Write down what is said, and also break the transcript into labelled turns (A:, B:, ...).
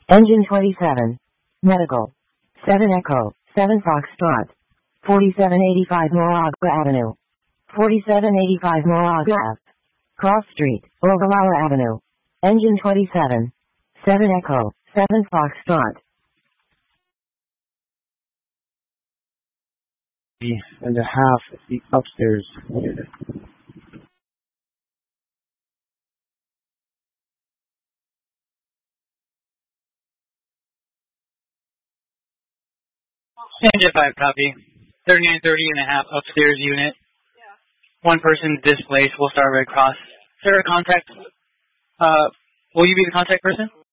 A: Engine 27. Medical. 7 Echo, 7 Foxtrot. 4785 Moraga Avenue. 4785 Moraga Ave. Cross Street, Oglala Avenue. Engine 27. 7 Echo, 7 Foxtrot.
B: And a half the upstairs unit.
C: Engine 5 copy. 3930 and a half upstairs unit. One person displaced. We'll start Red Cross. Is there a contact? Will you be the contact person?